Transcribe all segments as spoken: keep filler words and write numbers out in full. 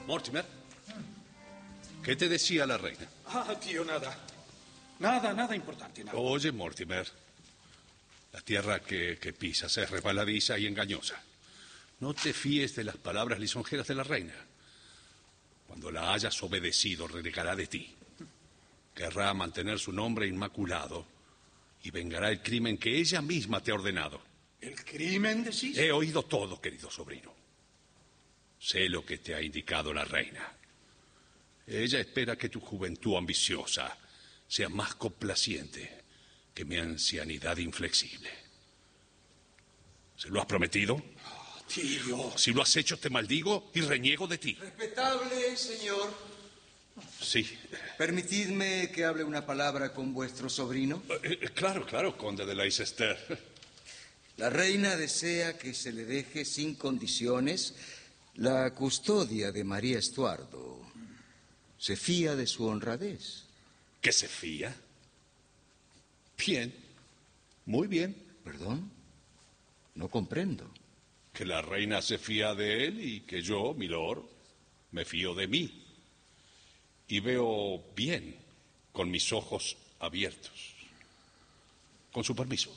Mortimer, ¿qué te decía la reina? Ah, tío, nada. Nada, nada importante, nada. Oye, Mortimer, la tierra que, que pisas es resbaladiza y engañosa. No te fíes de las palabras lisonjeras de la reina. Cuando la hayas obedecido, renegará de ti. Querrá mantener su nombre inmaculado y vengará el crimen que ella misma te ha ordenado. ¿El crimen, decís? He oído todo, querido sobrino. Sé lo que te ha indicado la reina. Ella espera que tu juventud ambiciosa sea más complaciente que mi ancianidad inflexible. ¿Se lo has prometido? Oh, tío. Si lo has hecho, te maldigo y reniego de ti. Respetable señor. Sí. Permitidme que hable una palabra con vuestro sobrino. Eh, eh, claro, claro, conde de Leicester. La reina desea que se le deje sin condiciones la custodia de María Estuardo. Se fía de su honradez. ¿Que se fía? Bien, muy bien. ¿Perdón? No comprendo. Que la reina se fía de él y que yo, milord, me fío de mí. Y veo bien con mis ojos abiertos. Con su permiso.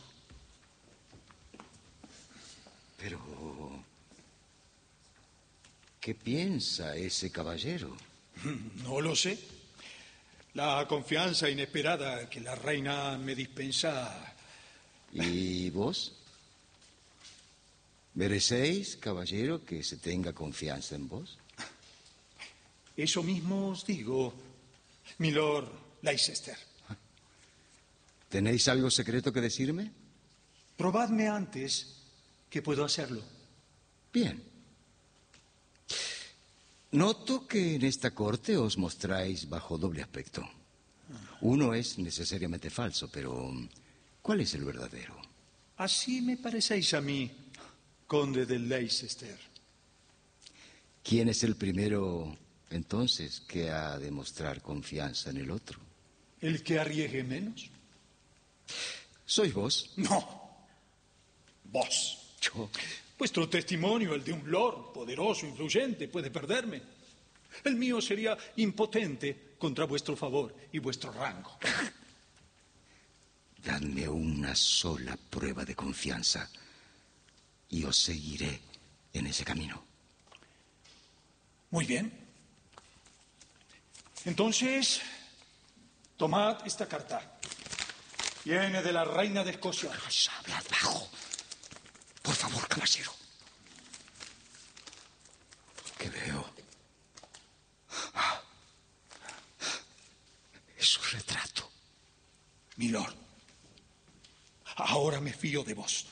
Pero... ¿qué piensa ese caballero? No lo sé. La confianza inesperada que la reina me dispensa... ¿Y vos? ¿Merecéis, caballero, que se tenga confianza en vos? Eso mismo os digo, milord Leicester. ¿Tenéis algo secreto que decirme? Probadme antes que puedo hacerlo. Bien. Noto que en esta corte os mostráis bajo doble aspecto. Uno es necesariamente falso, pero ¿cuál es el verdadero? Así me parecéis a mí, conde de Leicester. ¿Quién es el primero, entonces, que ha de mostrar confianza en el otro? ¿El que arriesgue menos? ¿Sois vos? No. Vos. Yo. Vuestro testimonio, el de un lord poderoso, influyente, puede perderme. El mío sería impotente contra vuestro favor y vuestro rango. Dadme una sola prueba de confianza y os seguiré en ese camino. Muy bien. Entonces, tomad esta carta. Viene de la reina de Escocia. Hablad bajo. Por favor, caballero. ¿Qué veo? Ah, es un retrato. Milord, ahora me fío de vos.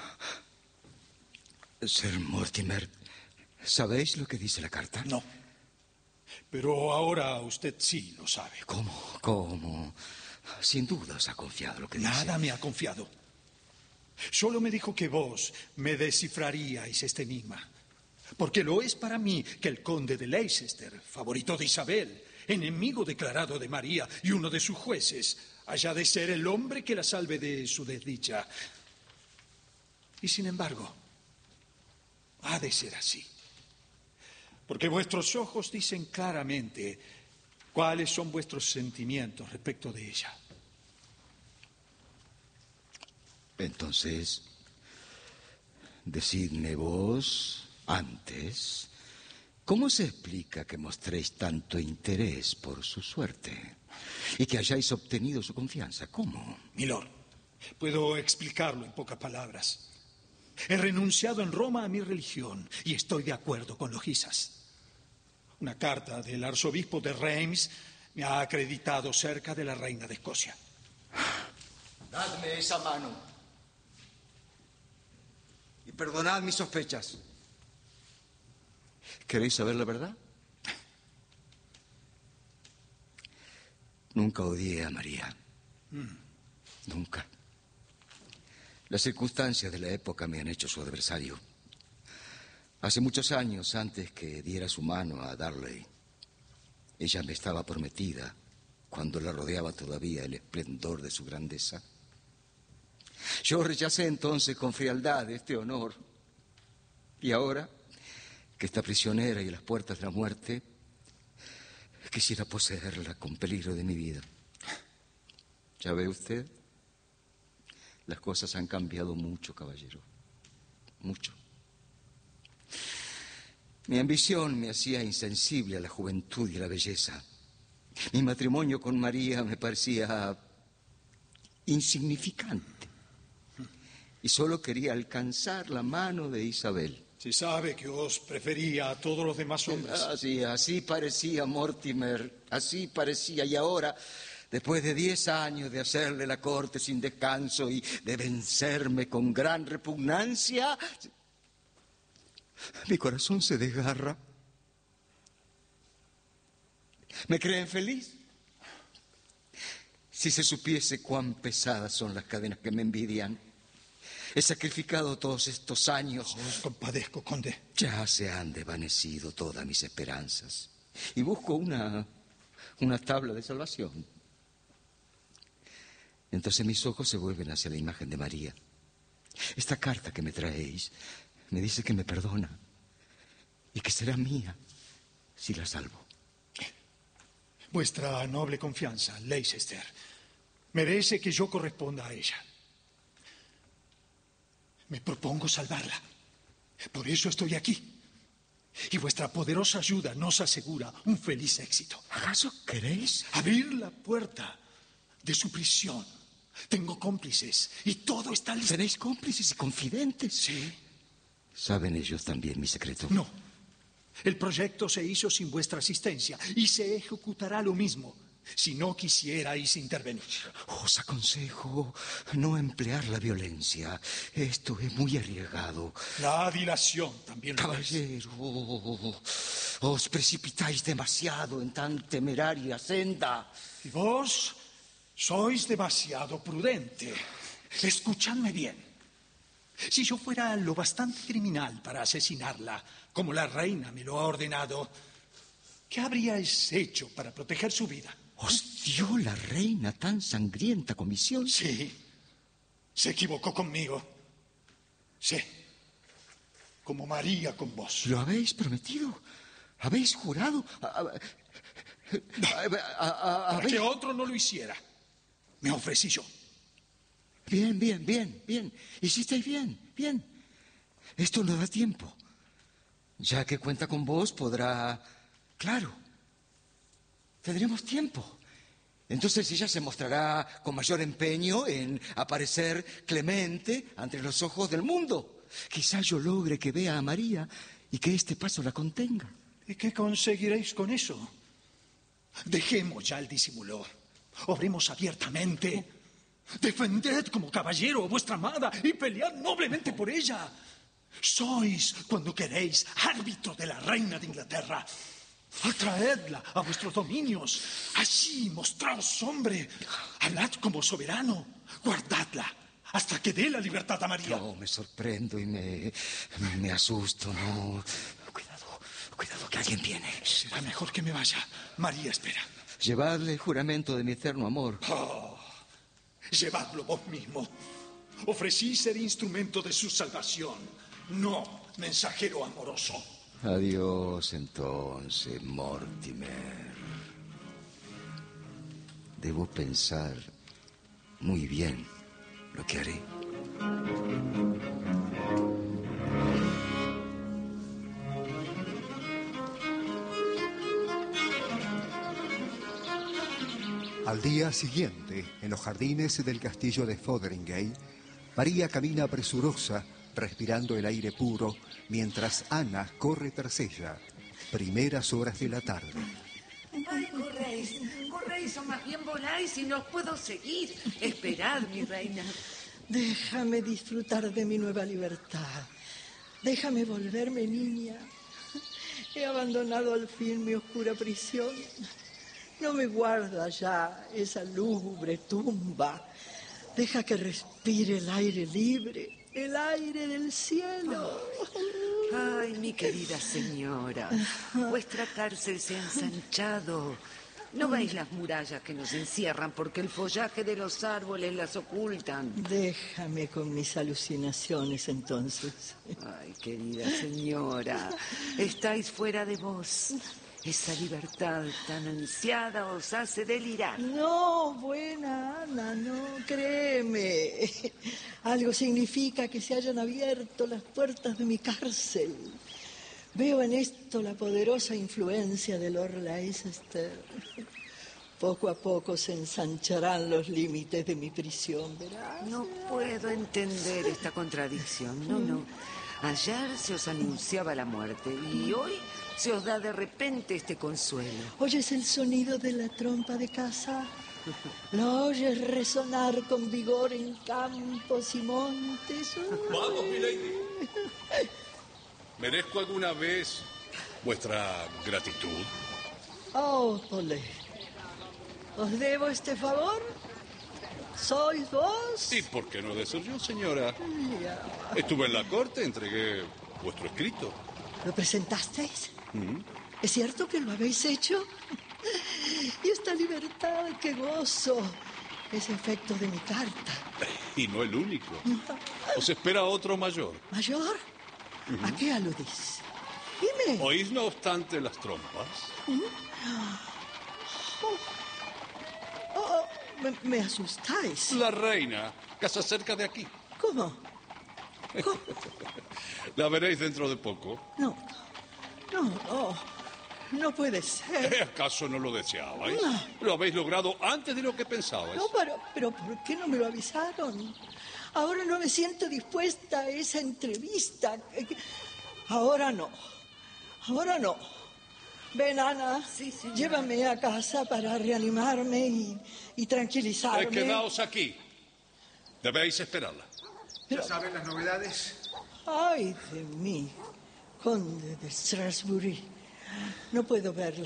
Sir Mortimer, ¿sabéis lo que dice la carta? No. Pero ahora usted sí lo sabe. ¿Cómo? ¿Cómo? Sin duda os ha confiado lo que dice. Nada me ha confiado. Solo me dijo que vos me descifraríais este enigma. Porque lo es para mí que el conde de Leicester, favorito de Isabel, enemigo declarado de María y uno de sus jueces, haya de ser el hombre que la salve de su desdicha. Y sin embargo, ha de ser así. Porque vuestros ojos dicen claramente cuáles son vuestros sentimientos respecto de ella. Entonces, decidme vos, antes, ¿cómo se explica que mostréis tanto interés por su suerte y que hayáis obtenido su confianza? ¿Cómo? Milord, puedo explicarlo en pocas palabras. He renunciado en Roma a mi religión y estoy de acuerdo con los Gisas. Una carta del arzobispo de Reims me ha acreditado cerca de la reina de Escocia. Dadme esa mano y perdonad mis sospechas. ¿Queréis saber la verdad? Nunca odié a María. Mm. Nunca. Las circunstancias de la época me han hecho su adversario. Hace muchos años, antes que diera su mano a Darley, ella me estaba prometida cuando la rodeaba todavía el esplendor de su grandeza. Yo rechacé entonces con frialdad este honor. Y ahora, que está prisionera y a las puertas de la muerte, quisiera poseerla con peligro de mi vida. ¿Ya ve usted? Las cosas han cambiado mucho, caballero. Mucho. Mi ambición me hacía insensible a la juventud y a la belleza. Mi matrimonio con María me parecía insignificante. Y solo quería alcanzar la mano de Isabel. Se sabe que os prefería a todos los demás hombres. Así, así parecía, Mortimer. Así parecía. Y ahora, después de diez años de hacerle la corte sin descanso y de vencerme con gran repugnancia, mi corazón se desgarra. ¿Me creen feliz? Si se supiese cuán pesadas son las cadenas que me envidian. He sacrificado todos estos años. Os compadezco, conde. Ya se han desvanecido todas mis esperanzas. Y busco una, una tabla de salvación. Entonces mis ojos se vuelven hacia la imagen de María. Esta carta que me traéis me dice que me perdona y que será mía si la salvo. Vuestra noble confianza, Leicester, merece que yo corresponda a ella. Me propongo salvarla. Por eso estoy aquí. Y vuestra poderosa ayuda nos asegura un feliz éxito. ¿Acaso queréis abrir la puerta de su prisión? Tengo cómplices y todo está listo. ¿Tenéis cómplices y confidentes? Sí. ¿Saben ellos también mi secreto? No. El proyecto se hizo sin vuestra asistencia y se ejecutará lo mismo si no quisierais intervenir. Os aconsejo no emplear la violencia. Esto es muy arriesgado. La dilación también lo es. Caballero, os precipitáis demasiado en tan temeraria senda. Y vos sois demasiado prudente. Escuchadme bien. Si yo fuera lo bastante criminal para asesinarla, como la reina me lo ha ordenado, ¿qué habríais hecho para proteger su vida? ¿Os dio la reina tan sangrienta comisión? Sí. Se equivocó conmigo. Sí. Como María con vos. ¿Lo habéis prometido? ¿Habéis jurado? No. Para que otro no lo hiciera, me ofrecí yo. Bien, bien, bien, bien. Hicisteis bien, bien. Esto no da tiempo. Ya que cuenta con vos, podrá... Claro, tendremos tiempo. Entonces ella se mostrará con mayor empeño en aparecer clemente ante los ojos del mundo. Quizá yo logre que vea a María y que este paso la contenga. ¿Y qué conseguiréis con eso? Dejemos ya el disimulo. Obremos abiertamente. Defended como caballero a vuestra amada y pelead noblemente por ella. Sois, cuando queréis, árbitro de la reina de Inglaterra. Atraedla a vuestros dominios. Así, mostraos hombre. Hablad como soberano. Guardadla hasta que dé la libertad a María. No, me sorprendo y me, me asusto, no. Cuidado, cuidado, que alguien viene. Será mejor que me vaya. María espera. Llevadle el juramento de mi eterno amor. Oh, llevadlo vos mismo. Ofrecí ser instrumento de su salvación, no mensajero amoroso. Adiós, entonces, Mortimer. Debo pensar muy bien lo que haré. Al día siguiente, en los jardines del castillo de Fotheringay, María camina presurosa, respirando el aire puro, mientras Ana corre tras ella. Primeras horas de la tarde. Ay, corréis, corréis o más bien voláis y no os puedo seguir. Esperad, mi reina. Déjame disfrutar de mi nueva libertad. Déjame volverme niña. He abandonado al fin mi oscura prisión. No me guarda ya esa lúgubre tumba. Deja que respire el aire libre, el aire del cielo. Ay, mi querida señora, vuestra cárcel se ha ensanchado. ¿No veis las murallas que nos encierran porque el follaje de los árboles las ocultan? Déjame con mis alucinaciones entonces. Ay, querida señora, estáis fuera de vos. Esa libertad tan ansiada os hace delirar. No, buena Ana, no, créeme. Algo significa que se hayan abierto las puertas de mi cárcel. Veo en esto la poderosa influencia de Lord Leicester. Poco a poco se ensancharán los límites de mi prisión, ¿verás? No puedo entender esta contradicción, no, no. Ayer se os anunciaba la muerte y hoy se os da de repente este consuelo. ¿Oyes el sonido de la trompa de caza? ¿Lo oyes resonar con vigor en campos y montes? Vamos, milady. ¿Merezco alguna vez vuestra gratitud? Oh, Ole. ¿Os debo este favor? ¿Sois vos? ¿Y por qué no de ser yo, señora? Ya. Estuve en la corte, entregué vuestro escrito. ¿Lo presentasteis? ¿Mm? ¿Es cierto que lo habéis hecho? Y esta libertad que gozo es efecto de mi carta. Y no el único. Os espera otro mayor. ¿Mayor? ¿A qué aludís? Dime. ¿Oís, no obstante, las trompas? Oh, oh, me, me asustáis. La reina casa cerca de aquí. ¿Cómo? ¿Cómo? La veréis dentro de poco. No, no, no. No puede ser. ¿Acaso no lo deseabais? No. Lo habéis logrado antes de lo que pensabais. No, pero, pero ¿por qué no me lo avisaron? Ahora no me siento dispuesta a esa entrevista. Ahora no. Ahora no. Ven, Ana. Sí, señora. Llévame a casa para reanimarme y, y tranquilizarme. Eh, quedaos aquí. Debéis esperarla. Pero- ¿Ya saben las novedades? Ay de mí, conde de Strasbury. No puedo verla.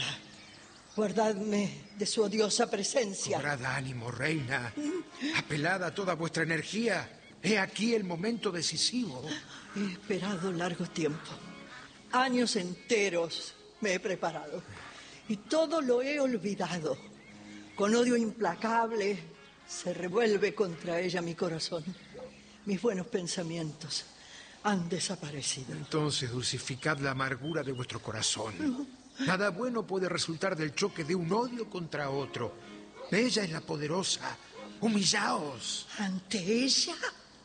Guardadme de su odiosa presencia. Cobrad ánimo, reina. Apelad a toda vuestra energía. He aquí el momento decisivo. He esperado largo tiempo. Años enteros me he preparado. Y todo lo he olvidado. Con odio implacable se revuelve contra ella mi corazón. Mis buenos pensamientos han desaparecido. Entonces dulcificad la amargura de vuestro corazón. Nada bueno puede resultar del choque de un odio contra otro. Ella es la poderosa. Humillaos. ¿Ante ella?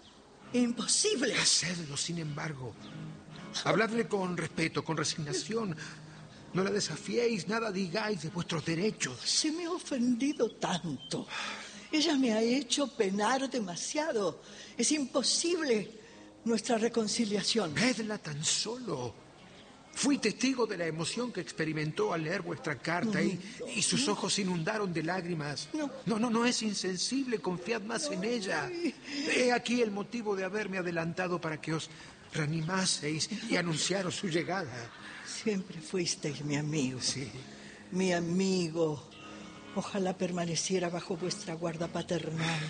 Imposible. Hacedlo, sin embargo. Habladle con respeto, con resignación. No la desafiéis, nada digáis de vuestros derechos. Se me ha ofendido tanto. Ella me ha hecho penar demasiado. Es imposible nuestra reconciliación. Vedla tan solo. Fui testigo de la emoción que experimentó al leer vuestra carta y, y sus ojos se inundaron de lágrimas. No. no, no, no es insensible, confiad más en ella. He aquí el motivo de haberme adelantado para que os reanimaseis y anunciaros su llegada. Siempre fuisteis mi amigo. Sí. Mi amigo. Ojalá permaneciera bajo vuestra guarda paternal.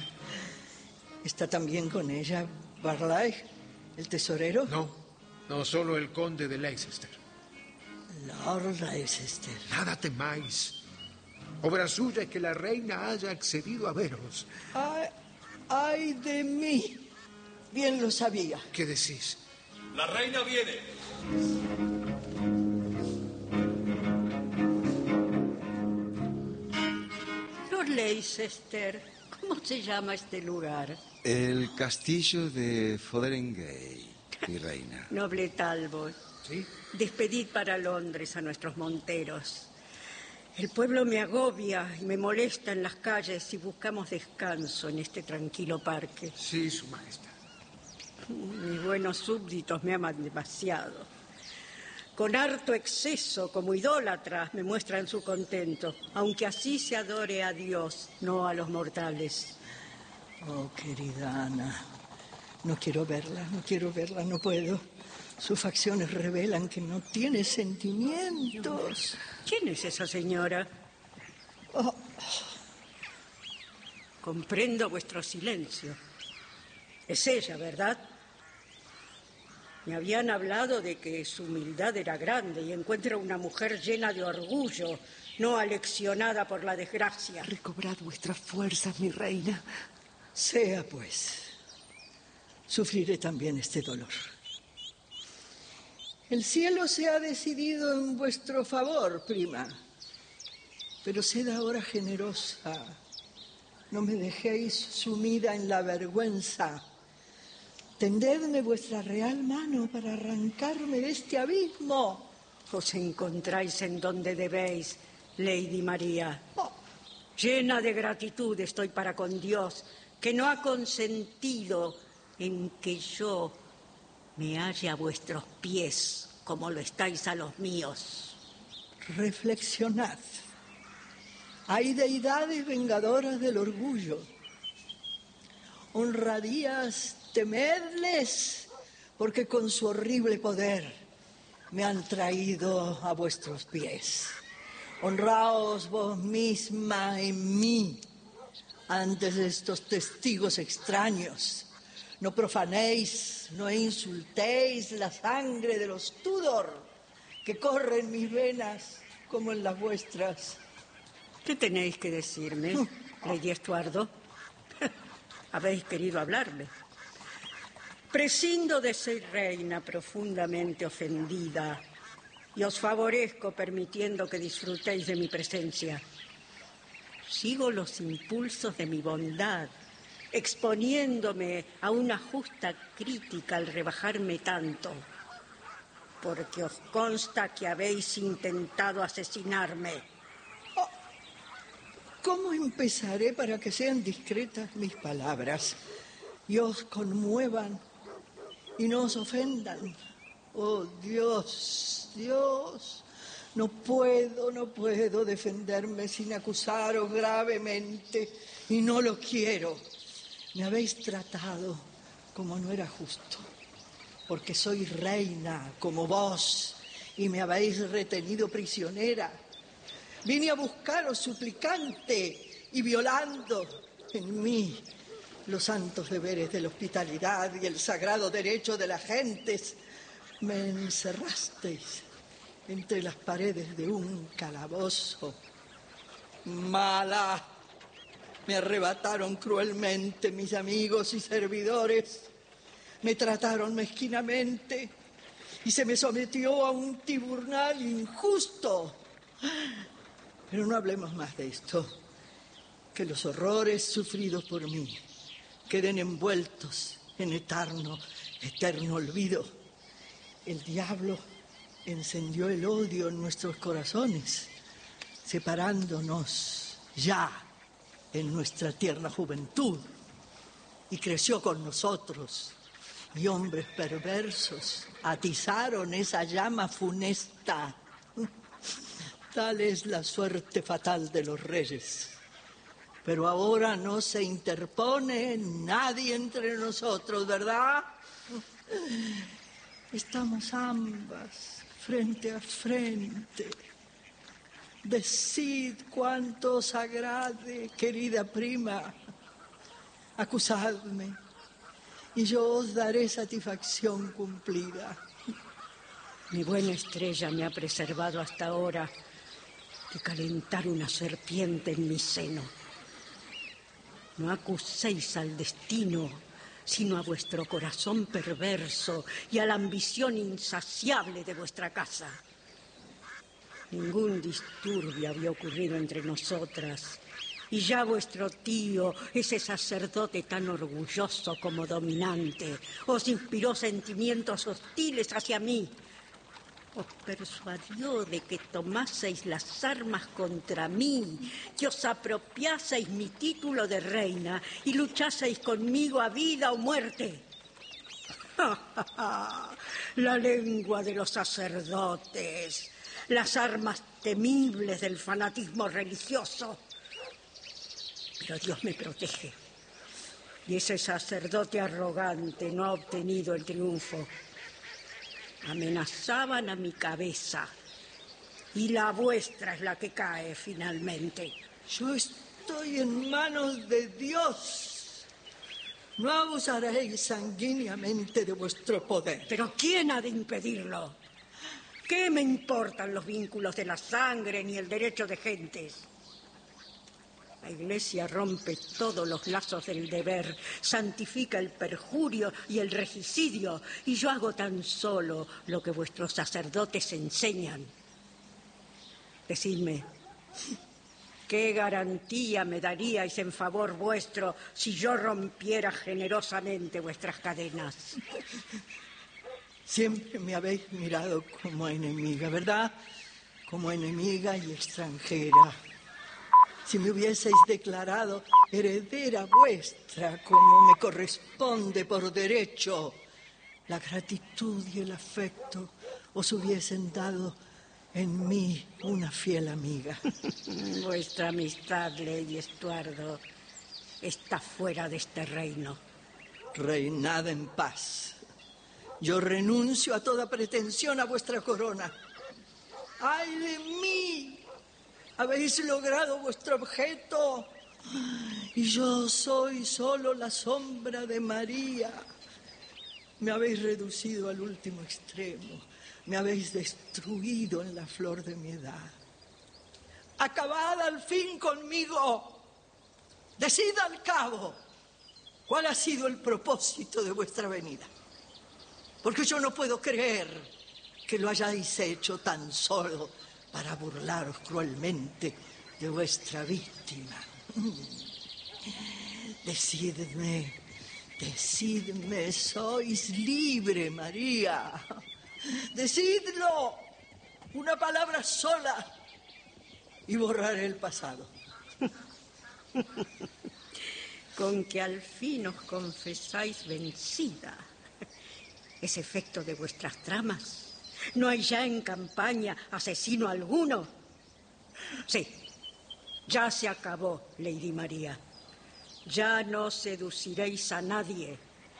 ¿Está también con ella Barlay, el tesorero? No, no, solo el conde de Leicester. Lord Leicester. Nada temáis. Obra suya es que la reina haya accedido a veros. Ay, ay de mí. Bien lo sabía. ¿Qué decís? La reina viene. Lord Leicester, ¿cómo se llama este lugar? El castillo de Fotheringay, mi reina. Noble Talbot. ¿Sí? Despedid para Londres a nuestros monteros. El pueblo me agobia y me molesta en las calles si buscamos descanso en este tranquilo parque. Sí, su majestad. Mis buenos súbditos me aman demasiado. Con harto exceso, como idólatras, me muestran su contento, aunque así se adore a Dios, no a los mortales. Oh, querida Ana. No quiero verla, no quiero verla, no puedo. Sus facciones revelan que no tiene sentimientos. ¿Quién es esa señora? Oh, Comprendo vuestro silencio. Es ella, ¿verdad? Me habían hablado de que su humildad era grande y encuentra una mujer llena de orgullo, no aleccionada por la desgracia. Recobrad vuestras fuerzas, mi reina. Sea pues. Sufriré también este dolor. El cielo se ha decidido en vuestro favor, prima. Pero sed ahora generosa. No me dejéis sumida en la vergüenza. Tendedme vuestra real mano para arrancarme de este abismo. Os encontráis en donde debéis, Lady María. Oh. Llena de gratitud estoy para con Dios, que no ha consentido en que yo me halle a vuestros pies, como lo estáis a los míos. Reflexionad. Hay deidades vengadoras del orgullo. Honradías temedles, porque con su horrible poder me han traído a vuestros pies. Honraos vos misma en mí antes de estos testigos extraños. No profanéis, no insultéis la sangre de los Tudor, que corre en mis venas como en las vuestras. ¿Qué tenéis que decirme, Lady Estuardo? Habéis querido hablarme. Prescindo de ser reina profundamente ofendida y os favorezco permitiendo que disfrutéis de mi presencia. Sigo los impulsos de mi bondad, exponiéndome a una justa crítica al rebajarme tanto, porque os consta que habéis intentado asesinarme. Oh, ¿cómo empezaré para que sean discretas mis palabras y os conmuevan y no os ofendan? Oh, Dios, Dios, no puedo, no puedo defenderme sin acusaros gravemente y no lo quiero. Me habéis tratado como no era justo, porque soy reina como vos y me habéis retenido prisionera. Vine a buscaros suplicante y violando en mí los santos deberes de la hospitalidad y el sagrado derecho de las gentes. Me encerrasteis entre las paredes de un calabozo. Mala. Me arrebataron cruelmente mis amigos y servidores. Me trataron mezquinamente y se me sometió a un tribunal injusto. Pero no hablemos más de esto. Que los horrores sufridos por mí queden envueltos en eterno, eterno olvido. El diablo encendió el odio en nuestros corazones, separándonos ya en nuestra tierna juventud, y creció con nosotros, y hombres perversos atizaron esa llama funesta. Tal es la suerte fatal de los reyes. Pero ahora no se interpone nadie entre nosotros, ¿verdad? Estamos ambas frente a frente. Decid cuánto os agrade, querida prima. Acusadme y yo os daré satisfacción cumplida. Mi buena estrella me ha preservado hasta ahora de calentar una serpiente en mi seno. No acuséis al destino, sino a vuestro corazón perverso y a la ambición insaciable de vuestra casa. Ningún disturbio había ocurrido entre nosotras, y ya vuestro tío, ese sacerdote tan orgulloso como dominante, os inspiró sentimientos hostiles hacia mí. Os persuadió de que tomaseis las armas contra mí, que os apropiaseis mi título de reina y luchaseis conmigo a vida o muerte. La lengua de los sacerdotes, las armas temibles del fanatismo religioso. Pero Dios me protege, y ese sacerdote arrogante no ha obtenido el triunfo. Amenazaban a mi cabeza, y la vuestra es la que cae finalmente. Yo estoy en manos de Dios. No abusaréis sanguíneamente de vuestro poder. ¿Pero quién ha de impedirlo? ¿Qué me importan los vínculos de la sangre ni el derecho de gentes? La Iglesia rompe todos los lazos del deber, santifica el perjurio y el regicidio, y yo hago tan solo lo que vuestros sacerdotes enseñan. Decidme, ¿qué garantía me daríais en favor vuestro si yo rompiera generosamente vuestras cadenas? Siempre me habéis mirado como enemiga, ¿verdad? Como enemiga y extranjera. Si me hubieseis declarado heredera vuestra, como me corresponde por derecho, la gratitud y el afecto os hubiesen dado en mí una fiel amiga. Vuestra amistad, Lady Estuardo, está fuera de este reino. Reinad en paz. Yo renuncio a toda pretensión a vuestra corona. ¡Ay de mí! Habéis logrado vuestro objeto y yo soy solo la sombra de María. Me habéis reducido al último extremo. Me habéis destruido en la flor de mi edad. Acabad al fin conmigo. Decid al cabo cuál ha sido el propósito de vuestra venida. Porque yo no puedo creer que lo hayáis hecho tan solo para burlaros cruelmente de vuestra víctima. Decidme, decidme, sois libre, María. Decidlo, una palabra sola y borraré el pasado. Con que al fin os confesáis vencida. ¿Es efecto de vuestras tramas? ¿No hay ya en campaña asesino alguno? Sí, ya se acabó, Lady María. Ya no seduciréis a nadie.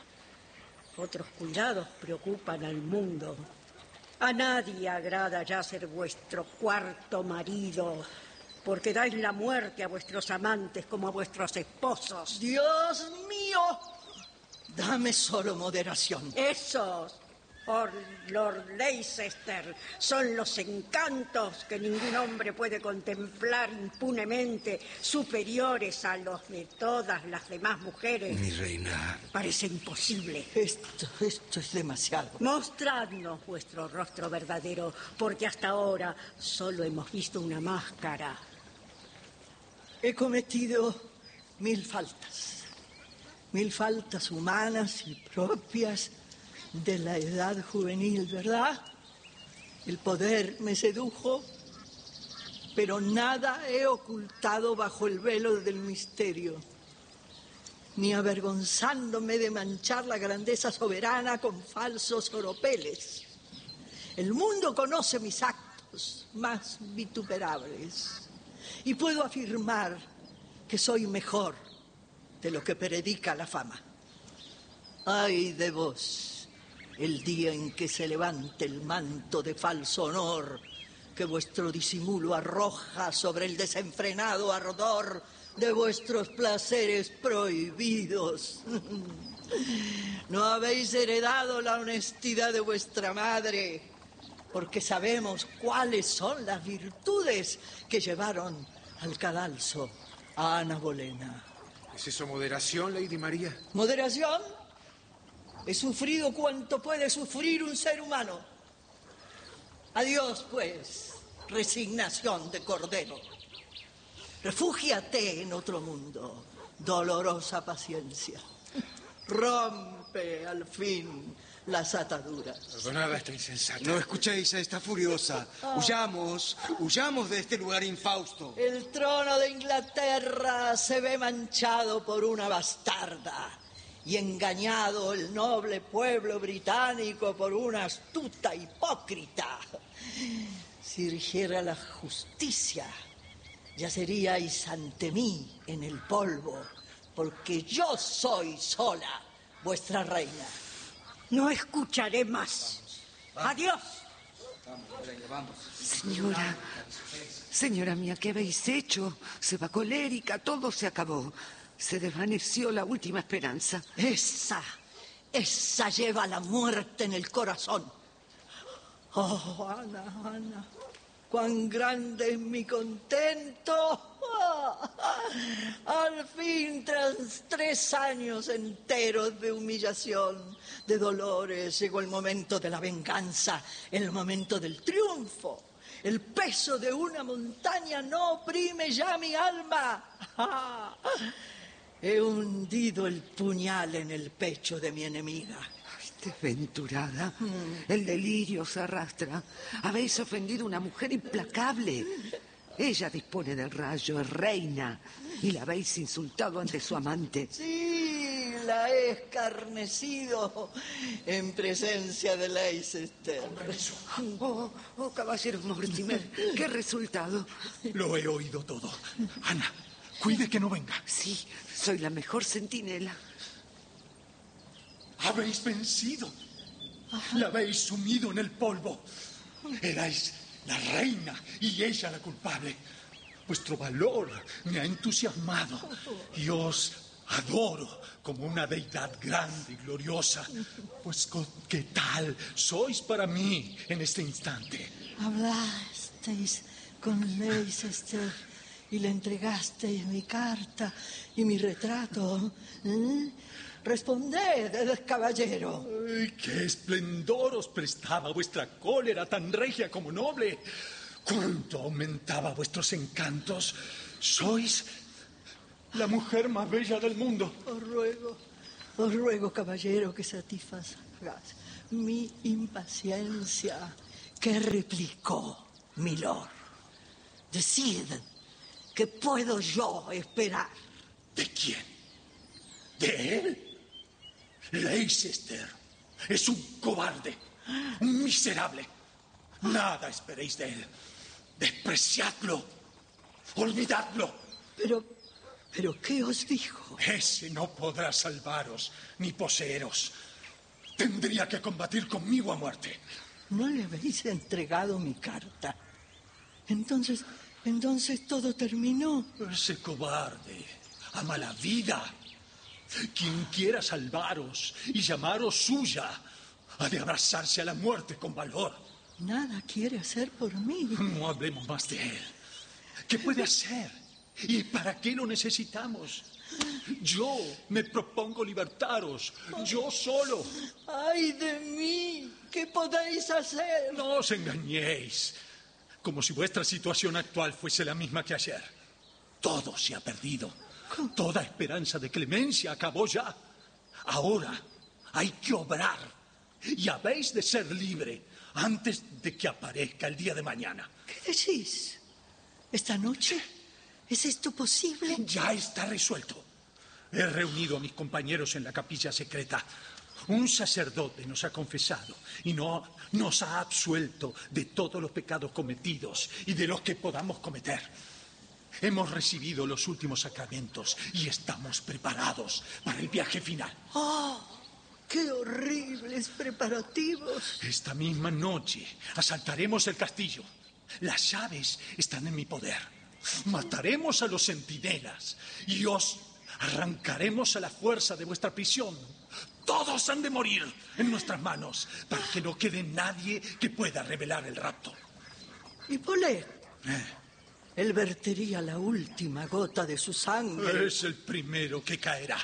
Otros cuidados preocupan al mundo. A nadie agrada ya ser vuestro cuarto marido, porque dais la muerte a vuestros amantes como a vuestros esposos. ¡Dios mío! Dame solo moderación. Esos, oh Lord Leicester, son los encantos que ningún hombre puede contemplar impunemente, superiores a los de todas las demás mujeres. Mi reina. Parece imposible. Esto, esto es demasiado. Mostradnos vuestro rostro verdadero, porque hasta ahora solo hemos visto una máscara. He cometido mil faltas. Mil faltas humanas y propias de la edad juvenil, ¿verdad? El poder me sedujo, pero nada he ocultado bajo el velo del misterio, ni avergonzándome de manchar la grandeza soberana con falsos oropeles. El mundo conoce mis actos más vituperables y puedo afirmar que soy mejor de lo que predica la fama. Ay de vos, el día en que se levante el manto de falso honor que vuestro disimulo arroja sobre el desenfrenado ardor de vuestros placeres prohibidos. No habéis heredado la honestidad de vuestra madre, porque sabemos cuáles son las virtudes que llevaron al cadalso a Ana Bolena. ¿Es eso moderación, Lady María? ¿Moderación? He sufrido cuanto puede sufrir un ser humano. Adiós, pues, resignación de cordero. Refúgiate en otro mundo, dolorosa paciencia. Rompe, al fin, las ataduras. Perdonad a esta insensata. No escuchéis a esta furiosa. Huyamos, huyamos de este lugar infausto. El trono de Inglaterra se ve manchado por una bastarda y engañado el noble pueblo británico por una astuta hipócrita. Si rigiera la justicia, yaceríais ante mí en el polvo, porque yo soy sola vuestra reina. No escucharé más. Adiós. Señora, señora mía, ¿qué habéis hecho? Se va colérica, todo se acabó. Se desvaneció la última esperanza. Esa, esa lleva la muerte en el corazón. Oh, Ana, Ana, cuán grande es mi contento. Al fin, tras tres años enteros de humillación, de dolores, llegó el momento de la venganza, el momento del triunfo. El peso de una montaña no oprime ya mi alma. He hundido el puñal en el pecho de mi enemiga. Ay, desventurada. Mm. El delirio se arrastra. Habéis ofendido a una mujer implacable. Ella dispone del rayo, es reina, y la habéis insultado ante su amante. Sí, la he escarnecido en presencia de Leicester. Oh, oh, caballero Mortimer, ¿qué resultado? Lo he oído todo. Ana, cuide que no venga. Sí, soy la mejor centinela. Habéis vencido. Ajá. La habéis sumido en el polvo. Erais la reina y ella la culpable. Vuestro valor me ha entusiasmado y os adoro como una deidad grande y gloriosa. Pues, ¿qué tal sois para mí en este instante? Hablasteis con Leicester y le entregasteis mi carta y mi retrato. ¿Eh? Responded, caballero. Ay, qué esplendor os prestaba vuestra cólera, tan regia como noble. Cuánto aumentaba vuestros encantos. Sois la mujer más bella del mundo. Os ruego, os ruego, caballero, que satisfagas mi impaciencia. ¿Qué replicó, milord? Decid, ¿qué puedo yo esperar? ¿De quién? ¿De él? Leicester es un cobarde, un miserable. Nada esperéis de él. Despreciadlo. Olvidadlo. Pero, pero, ¿qué os dijo? Ese no podrá salvaros ni poseeros. Tendría que combatir conmigo a muerte. ¿No le habéis entregado mi carta? Entonces, entonces todo terminó. Ese cobarde ama la vida. Quien quiera salvaros y llamaros suya, ha de abrazarse a la muerte con valor. Nada quiere hacer por mí. No hablemos más de él. ¿Qué puede hacer? ¿Y para qué lo necesitamos? Yo me propongo libertaros, yo solo. ¡Ay de mí! ¿Qué podéis hacer? No os engañéis, como si vuestra situación actual fuese la misma que ayer. Todo se ha perdido. Toda esperanza de clemencia acabó ya. Ahora hay que obrar y habéis de ser libre antes de que aparezca el día de mañana. ¿Qué decís? ¿Esta noche? ¿Es esto posible? Ya está resuelto. He reunido a mis compañeros en la capilla secreta. Un sacerdote nos ha confesado y no, nos ha absuelto de todos los pecados cometidos y de los que podamos cometer. Hemos recibido los últimos sacramentos y estamos preparados para el viaje final. ¡Oh! ¡Qué horribles preparativos! Esta misma noche asaltaremos el castillo. Las llaves están en mi poder. Mataremos a los centinelas y os arrancaremos a la fuerza de vuestra prisión. Todos han de morir en nuestras manos para que no quede nadie que pueda revelar el rapto. ¿Y Paulet? ¿Eh? Él vertería la última gota de su sangre. Es el primero que caerá.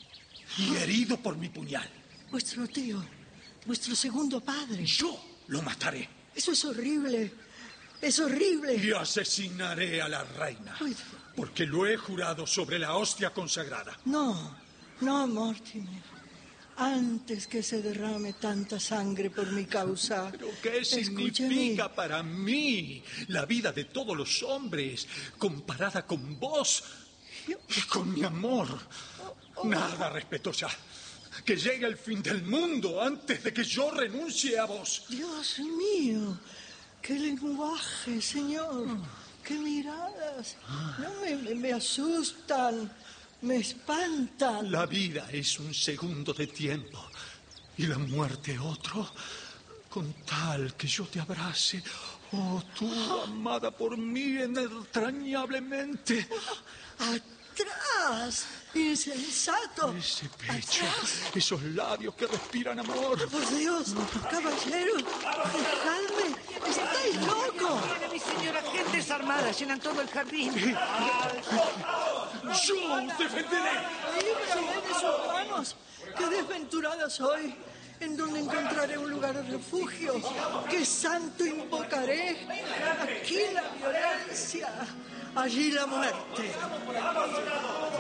Y herido por mi puñal. Vuestro tío, vuestro segundo padre. Yo lo mataré. Eso es horrible. Es horrible. Y asesinaré a la reina. Ay, porque lo he jurado sobre la hostia consagrada. No, no, Mortimer. Antes que se derrame tanta sangre por mi causa. ¿Pero qué significa Escúchame. Para mí la vida de todos los hombres comparada con vos y con mi amor? Nada respeto ya. Que llegue el fin del mundo antes de que yo renuncie a vos. Dios mío, qué lenguaje, señor. Qué miradas. No me, me, me asustan. Me espantan. La vida es un segundo de tiempo y la muerte otro. Con tal que yo te abrace, oh tú, amada por mí entrañablemente. A Atrás, insensato. Ese pecho, Atrás. esos labios que respiran amor. Por Dios, caballero, dejadme. Estáis loco. Mi señora, gentes armadas llenan todo el jardín. Yo os defenderé. Líbrame de sus manos. Qué desventurada soy. ¿En dónde encontraré un lugar de refugio? ¿Qué santo invocaré? Aquí la violencia, allí la muerte.